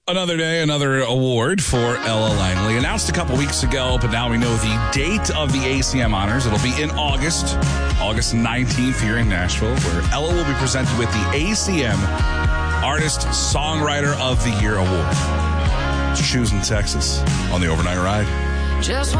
Another day, another award for Ella Langley. Announced a couple weeks ago, but now we know the date of the ACM Honors. It'll be in August 19th here in Nashville, where Ella will be presented with the ACM Artist Songwriter of the Year Award. Shoes in Texas on the Overnight Ride.